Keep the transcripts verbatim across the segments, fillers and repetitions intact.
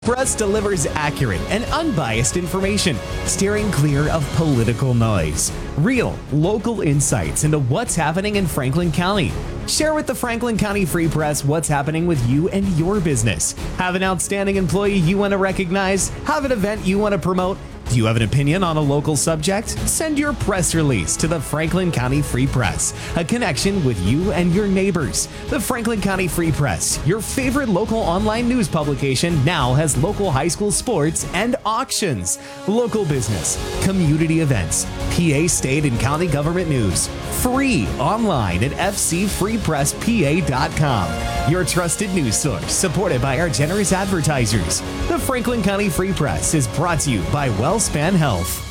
Press delivers accurate and unbiased information, steering clear of political noise. Real, local insights into what's happening in Franklin County. Share with the Franklin County Free Press what's happening with you and your business. Have an outstanding employee you want to recognize? Have an event you want to promote? Do you have an opinion on a local subject? Send your press release to the Franklin County Free Press, a connection with you and your neighbors. The Franklin County Free Press, your favorite local online news publication, now has local high school sports and auctions, local business, community events, P A state and county government news, free online at f c free press p a dot com. Your trusted news source, supported by our generous advertisers. The Franklin County Free Press is brought to you by WellSpan Health.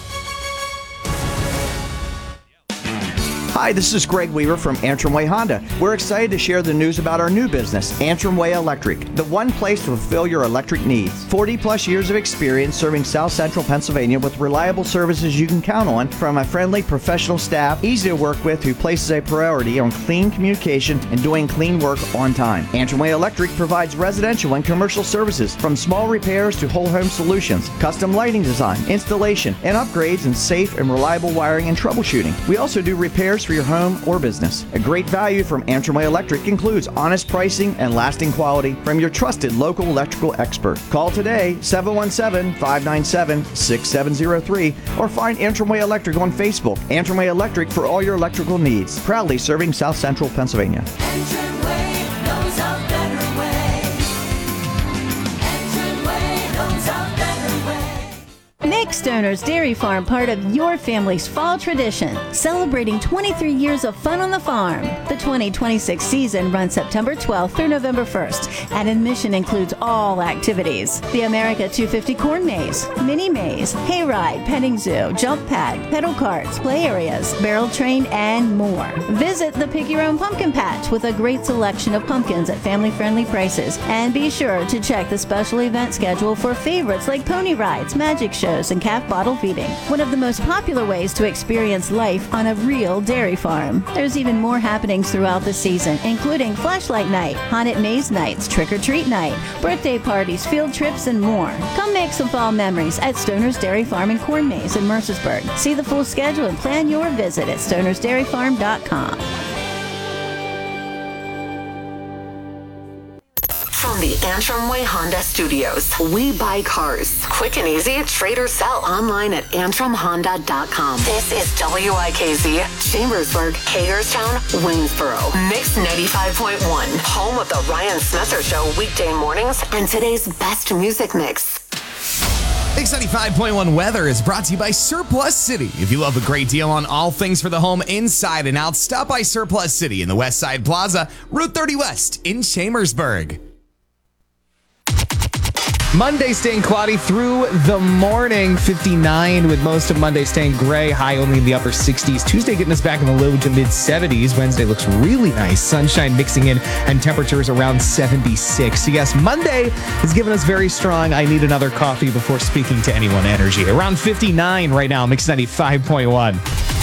Hi, this is Greg Weaver from Antrim Way Honda. We're excited to share the news about our new business, Antrim Way Electric, the one place to fulfill your electric needs. forty plus years of experience serving South Central Pennsylvania with reliable services you can count on from a friendly professional staff, easy to work with, who places a priority on clean communication and doing clean work on time. Antrim Way Electric provides residential and commercial services from small repairs to whole home solutions, custom lighting design, installation, and upgrades in safe and reliable wiring and troubleshooting. We also do repairs for your home or business. A great value from Antrim Way Electric includes honest pricing and lasting quality from your trusted local electrical expert. Call today, seven one seven, five nine seven, six seven zero three, or find Antrim Way Electric on Facebook. Antrim Way Electric for all your electrical needs. Proudly serving South Central Pennsylvania. Antrim Way knows a better way. Antrim Way knows a better way. Make Stoner's Dairy Farm part of your family's fall tradition, celebrating twenty-three years of fun on the farm. The twenty twenty-six season runs September twelfth through November first, and admission includes all activities. The America two fifty Corn Maze, Mini Maze, Hayride, Petting Zoo, Jump Pad, Pedal Carts, Play Areas, Barrel Train, and more. Visit the Pick Your Own Pumpkin Patch with a great selection of pumpkins at family-friendly prices, and be sure to check the special event schedule for favorites like pony rides, magic shows, and calf bottle feeding. One of the most popular ways to experience life on a real dairy farm. There's even more happenings throughout the season, including flashlight night, haunted maze nights, trick-or-treat night, birthday parties, field trips, and more. Come make some fall memories at Stoner's Dairy Farm and Corn Maze in Mercersburg. See the full schedule and plan your visit at stoners dairy farm dot com. From the Antrim Way Honda Studios, we buy cars. Quick and easy, trade or sell online at antrim honda dot com. This is W I K Z, Chambersburg, Hagerstown, Waynesboro. Mix ninety-five point one, home of the Ryan Smetzer Show weekday mornings and today's best music mix. Mix ninety-five point one weather is brought to you by Surplus City. If you love a great deal on all things for the home inside and out, stop by Surplus City in the West Side Plaza, Route thirty West in Chambersburg. Monday staying cloudy through the morning, fifty-nine with most of Monday staying gray, high only in the upper sixties. Tuesday getting us back in the low to mid seventies. Wednesday looks really nice, sunshine mixing in and temperatures around seventy-six. So yes, Monday is giving us very strong I need another coffee before speaking to anyone energy. Around fifty-nine right now, Mix ninety-five point one.